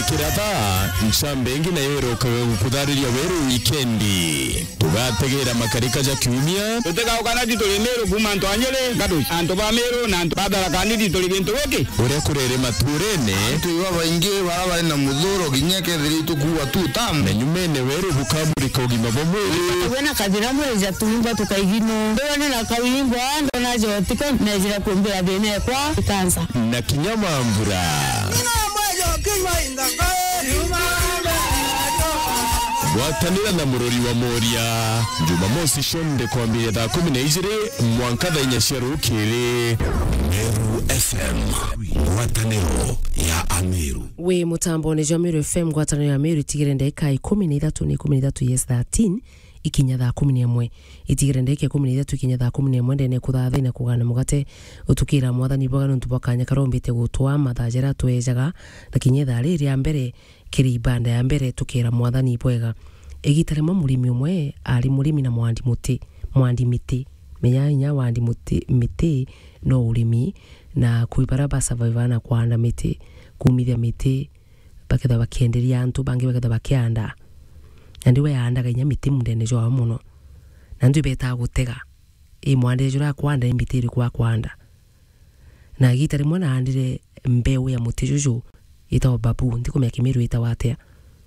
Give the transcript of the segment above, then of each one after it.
kirata nshambengi na yero kudhariria weru weekendi tugategera makarika ja kiumia tutega ukana ditolendero bumanto anyele gadu anto bamero na anto badala kanidi tolibento weke ure kurere maturene tuiwa baingie baba na mudhuro ginyeke dhiritu kuwa tu tamu na nyumene weru bukamurika ugima bomwe wena kadira mweja tumba tukaigino ndone na kawimbo ando najo tiko najira kumbira bene kwa kansa na kinyama mbura watanira na murori wa Moria Jumamosi shonde kwa mbili da 12 mwankadha inyashiru kiri Meru FM wataniro ya Amiru we mutambo ni Meru FM wataniro ya Amiru tigirende kai 13 ni 13 yes 13 ikinya thaa 11 itigirende ke 13 ikinya thaa 11 ndene kuthatha ina kugana mugate utukira mwathani bogano ntubakanya karombite gutwa mathajera twejaga nakinye thaa riri ya mbere kiri banda ya mbere tukira mwathani bwega egitare murimi umwe ari murimi na mwandi miti menya nya wandi miti no urimi na kuibara basava na kwanda miti kumithia miti baketha bakienderia antu bangi baketha bakianda ndiwe yaandaga nya miti mundene jo muno na ndu beta gutega mwande jura kwanda miti iri kwa kwanda na gitare mwana andire mbeu ya muti jojo ita babu ndiko mya Kimiru ita watea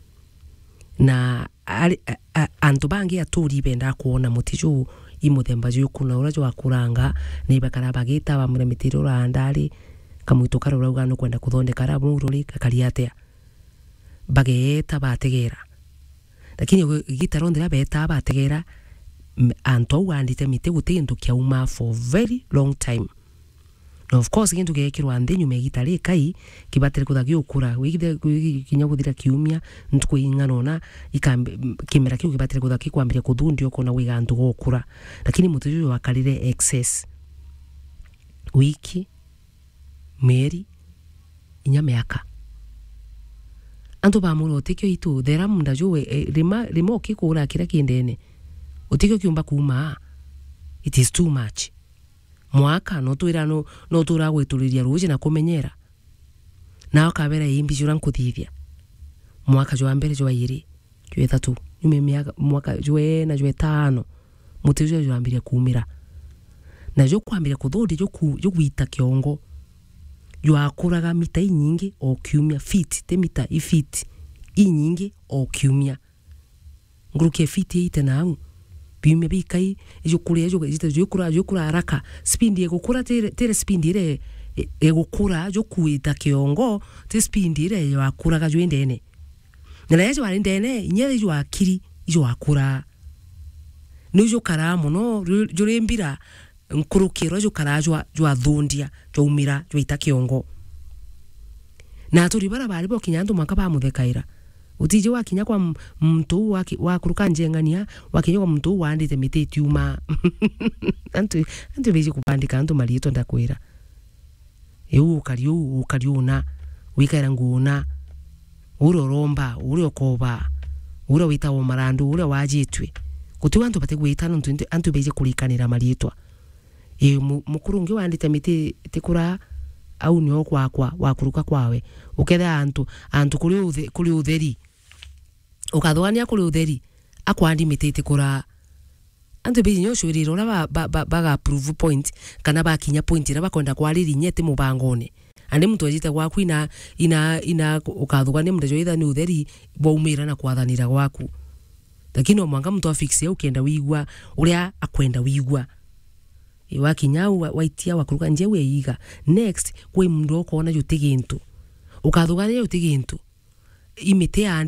na antu bangi aturi benda kuona mutijo imuthemba jo kuna urajo akuranga ni bakara bagita ba muremitiro randari kamuito karura ugano kwenda kuthondeka raburi kakaliatea bageta bategera lakini gitarondera beta bategera anto wandite mite gutindu kyauma for very long time. Now of course kintu gekirwa ndenyu megitare kai kibatere kuthagi ukura wigide kinya guthira kiumia ntuko inganona ikambe kimera kiu kibatere kuthaki kwambia kuthundio kona wiga ntu gukura lakini mutuju wakalire excess wiki meri inya miaka antu ba muro tikyo itu thera munda juwe rimo kikura kira kindene utikyo kiumba kuma it is too much mwaka no tura gwituriria ruji na kumenyera nao kabera imbi jura nkuthithia mwaka jwa mbere jwa iri jwa 3 nyume mwaka jwa na jwa 5 mutijo jwa ambire kumira na jo kwambira kuthodi jo gwita kiongo jwa kuraga mita nyingi o kiumia feet te mita ifit inyingi o kiumia nguruke feet ite nau bime bikai ejukuri ejukura haraka speed egukura tere speed ire egukura jokuita kiongo te speed ire yakura ga jwendene nala yejo ari ndene nyere jo akiri jo akura nujo karamu no jurembira nkurukiro jo karajo jo athundia jo umira jo itakiongo na turibara bari bo kinyandu makaba muthekaira utije wakinya kwa mtu wa kuruka njengania wakinya kwa mtu wandite miti tiuma antu beje kupandika antu malito ndakwira ukariuna wikaira nguna uroromba uriokoba ura wita wo marandu ura wajitwe kuti wantu bate gwitana antu beje kulikanira malitwa mukurungi wandite miti tikura au nyo kwakwa wakuruka kwawe uketha antu kuri utheri ukathwania kuri utheri akwandi mitete kura antu be nyo shuriro la baga approve point kana bakinya point ra bakonda kwariri nyete mubangone ande mtu ajita gwaku ina ukathugania mndejo itha ni utheri boumira na kwathanira gwaku lakini mwanga mtu afixia ukenda wigwa uria akwenda wigwa wakinya waitia wakuruka nje weiga next kwe mndo kona jo tegintu ukathugania jo tegintu imite